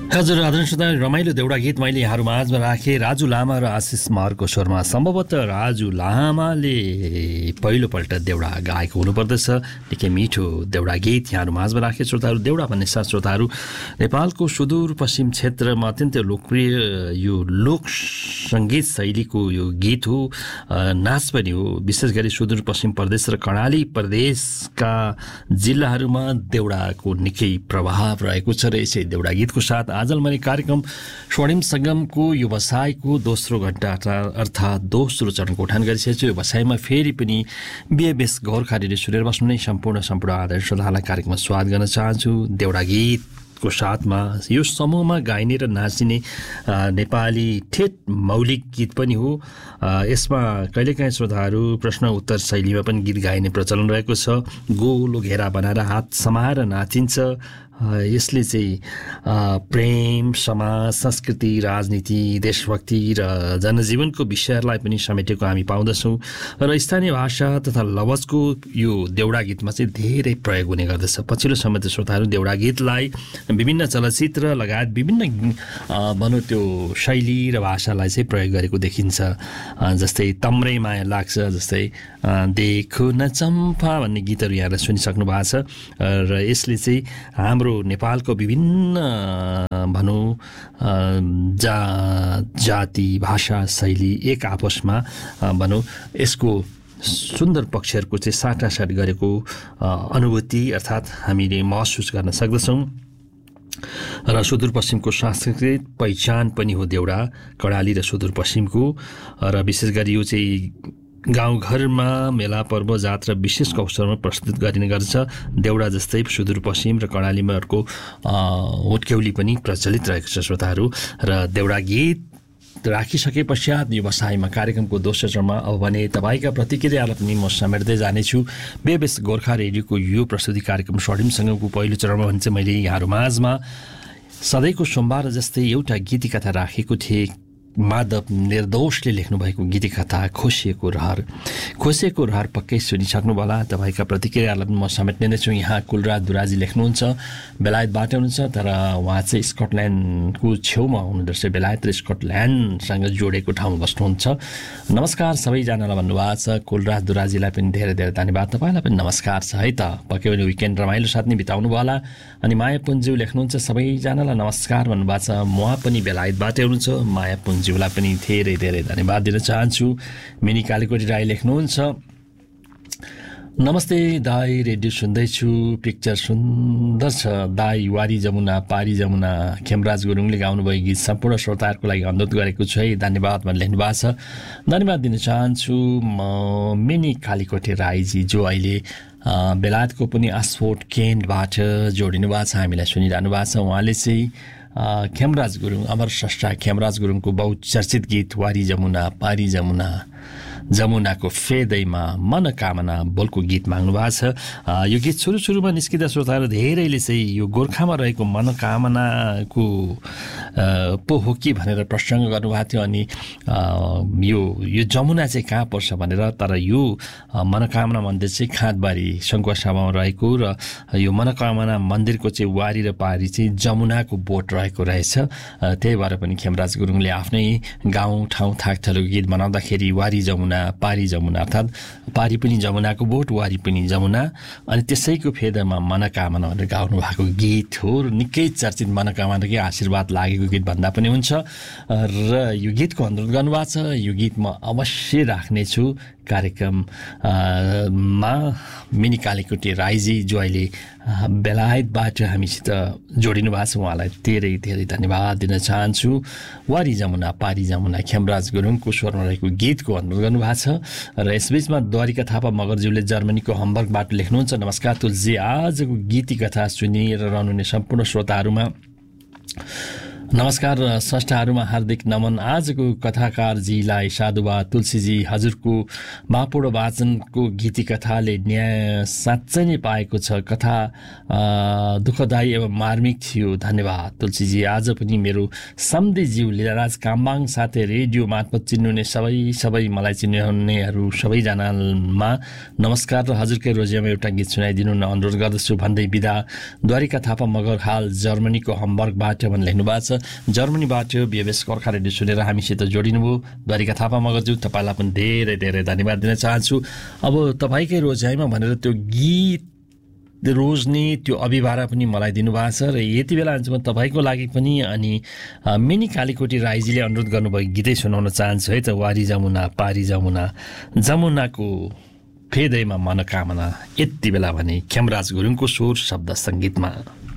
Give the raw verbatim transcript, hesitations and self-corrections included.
हजुर आदरणीय श्रोता, रमाइलो देउडा गीत मैले यहाँहरू माझमा राखेँ राजु लामा र आशिष महरको स्वरमा। सम्भवतः राजु लामाले पहिलोपल्ट देउडा गाएको हुनुपर्दछ। निकै मिठो देउडा गीत यहाँहरू माझमा राखेँ श्रोताहरू। देउडा भन्ने साथ श्रोताहरू नेपालको सुदूरपश्चिम क्षेत्रमा अत्यन्तै लोकप्रिय यो लोक सङ्गीत शैलीको यो गीत हो, नाच पनि हो। विशेष गरी सुदूरपश्चिम प्रदेश र कर्णाली प्रदेशका जिल्लाहरूमा देउडाको निकै प्रभाव रहेको छ र यसै देउडा गीतको साथ आजल मैले कार्यक्रम स्वर्णिम सङ्गमको व्यवसायको दोस्रो घण्टा अर्थात् दोस्रो चरणको उठान गरिसकेको छु। व्यवसायमा फेरि पनि बिएबएस गोर्खा रेडियो सुनेर बस्नु नै सम्पूर्ण सम्पूर्ण आदरणीय श्रोताहरूलाई कार्यक्रममा स्वागत गर्न चाहन्छु। देउडा गीतको साथमा यो समूहमा गाइने र नाचिने नेपाली ठेट मौलिक गीत पनि हो। यसमा कहिलेकाहीँ श्रोताहरू प्रश्न उत्तर शैलीमा पनि गीत गाइने प्रचलन रहेको छ। गोलो घेरा बनाएर हात समाएर नाचिन्छ। यसले चाहिँ प्रेम, समाज, संस्कृति, राजनीति, देशभक्ति र जनजीवनको विषयहरूलाई पनि समेटेको हामी पाउँदछौँ र स्थानीय भाषा तथा लवजको यो देउडा गीतमा चाहिँ धेरै प्रयोग हुने गर्दछ। पछिल्लो समय त श्रोताहरू देउडा गीतलाई विभिन्न चलचित्र लगायत विभिन्न भनौँ त्यो शैली र भाषालाई चाहिँ प्रयोग गरेको देखिन्छ। जस्तै तम्रै माया लाग्छ, जस्तै देखो न चम्पा भन्ने गीतहरू यहाँलाई सुनिसक्नु भएको छ र यसले चाहिँ हाम्रो नेपालको विभिन्न भनौँ जा जाति, भाषा, शैली एक आपसमा भनौँ यसको सुन्दर पक्षहरूको चाहिँ साटासाट गरेको अनुभूति अर्थात् हामीले महसुस गर्न सक्दछौँ। र सुदूरपश्चिमको सांस्कृतिक पहिचान पनि हो देउडा, कर्णाली र सुदूरपश्चिमको। र विशेष गरी यो चाहिँ गाउँघरमा मेला पर्व जात्रा विशेषको अवसरमा प्रस्तुत गरिने गर्छ। देउडा जस्तै सुदूरपश्चिम र कर्णालीमा अर्को होटकेउली पनि प्रचलित रहेको छ श्रोताहरू। र देउडा गीत राखिसके पश्चात व्यवसायमा कार्यक्रमको दोस्रो चरणमा अब भने तपाईँका प्रतिक्रियालाई पनि म समेट्दै जानेछु। बिएबएस गोर्खा रेडियोको यो प्रस्तुति कार्यक्रम स्वर्णिम सङ्गमको पहिलो चरणमा भने चाहिँ मैले यहाँहरू माझमा सधैँको सोमबार जस्तै एउटा गीती कथा राखेको थिएँ। माधव निर्दोषले लेख्नुभएको गीती कथा खोसिएको रहर। खोसिएको रहर पक्कै सुनिसक्नु होला। तपाईँका प्रतिक्रियालाई पनि म समेट्ने नै छु। यहाँ कुलराज दुराजी लेख्नुहुन्छ, बेलायतबाट हुनुहुन्छ तर उहाँ चाहिँ स्कटल्यान्डको छेउमा हुनुहुँदो रहेछ। बेलायत र स्कटल्यान्डसँग जोडेको ठाउँमा बस्नुहुन्छ। नमस्कार सबैजनालाई भन्नुभएको छ। कुलराज दुराजीलाई पनि धेरै धेरै धन्यवाद। तपाईँलाई पनि नमस्कार छ है त। पक्कै पनि विकेन्ड रमाइलो साथ नै बिताउनु भयो होला। अनि माया पुन्ज्यू लेख्नुहुन्छ, सबैजनालाई नमस्कार भन्नुभएको छ। उहाँ पनि बेलायतबाटै हुनुहुन्छ। माया पुन्ज्यूलाई पनि धेरै धेरै धन्यवाद दिन चाहन्छु। मिनी कालीकोटी राई लेख्नुहुन्छ, नमस्ते दाई, रेडियो सुन्दैछु, पिक्चर सुन्दर छ दाई, वारी जमुना पारी जमुना। खेमराज गुरुङले गाउनुभयो गीत सम्पूर्ण श्रोताहरूको लागि अनुरोध गरेको छु है, धन्यवाद भनेर लेख्नु भएको छ। धन्यवाद दिन चाहन्छु म मिनी कालीकोटी राईजी जो अहिले बेलायतको पनि आसफोर्ट केन्टबाट जोडिनु भएको छ, हामीलाई सुनिरहनु भएको छ। उहाँले चाहिँ खेमराज गुरुङ, अमर स्रष्टा खेमराज गुरुङको बहुचर्चित गीत वारी जमुना पारी जमुना, जमुनाको फेदैमा मनोकामना बोलको गीत माग्नु भएको छ। यो गीत सुरु सुरुमा निस्किँदा श्रोताहरू धेरैले चाहिँ यो गोर्खामा रहेको मनोकामनाको पो हो कि भनेर प्रसङ्ग गर्नुभएको थियो। अनि यो यो जमुना चाहिँ कहाँ पर्छ भनेर, तर यो मनोकामना मन्दिर चाहिँ खाँदबारी सङ्खुवासभामा रहेको र यो मनोकामना मन्दिरको चाहिँ वारी र पारी चाहिँ जमुनाको बोट रहेको रहेछ। त्यही भएर पनि खेमराज गुरुङले आफ्नै गाउँ ठाउँ थाकथलोको गीत बनाउँदाखेरि वारी जमुना पारी जमुना अर्थात् पारी पनि जमुनाको बोट, वारी पनि जमुना, अनि त्यसैको फेदमा मनोकामना भनेर गाउनु भएको गीत हो। र निकै चर्चित मनोकामनाकै आशीर्वाद लागेको गीत भन्दा पनि हुन्छ। र यो गीतको अनुरोध गर्नुभएको छ। यो गीत म अवश्य राख्नेछु कार्यक्रममा। मिनी कालीकोटी राईजी जो अहिले बेलायतबाट हामीसित जोडिनु भएको छ, उहाँलाई धेरै धेरै धन्यवाद दिन चाहन्छु। वारी जमुना पारी जमुना खेमराज गुरुङको स्वरमा रहेको गीतको अनुरोध गर्नुभएको छ। र यसबीचमा द्वारिका थापा मगरज्यूले जर्मनीको हम्बर्गबाट लेख्नुहुन्छ, नमस्कार तुलसी, आजको गीती कथा सुनिएर रहनुहुने सम्पूर्ण श्रोताहरूमा नमस्कार स्रष्टाहरूमा हार्दिक नमन। आजको कथाकारजीलाई साधुवाद। तुलसीजी, हजुरको मापुडो वाचनको गीती कथाले न्याय साँच्चै नै पाएको छ। कथा दुःखदायी एवं मार्मिक थियो। धन्यवाद तुलसीजी। आज पनि मेरो सम्धिज्यू लीलाराज काम्बाङ साथै रेडियो मार्फत चिन्नुहुने सबै सबै मलाई चिन्नुहुनेहरू सबैजनामा नमस्कार र हजुरकै रोजियामा एउटा गीत सुनाइदिनु न अनुरोध गर्दछु भन्दै बिदा। द्वारिका थापा मगर हाल जर्मनीको हम्बर्गबाट भने लेख्नु भएको छ। जर्मनीबाट बिएबएस गोर्खा रेडियो सुनेर हामीसित जोडिनुभयो द्वारिका थापा मगरज्यू, तपाईँलाई पनि धेरै धेरै धन्यवाद दिन चाहन्छु। अब तपाईँकै रोजाइमा भनेर त्यो गीत रोज्ने त्यो अभिभारा पनि मलाई दिनुभएको छ र यति बेला म तपाईँको लागि पनि अनि मिनी कालीकोटी राईजीले अनुरोध गर्नुभएको गीतै सुनाउन चाहन्छु है त। वारी जमुना पारी जमुना जमुनाको फेदैमा मनोकामना, यति बेला भने खेमराज गुरुङको स्वर शब्द सङ्गीतमा।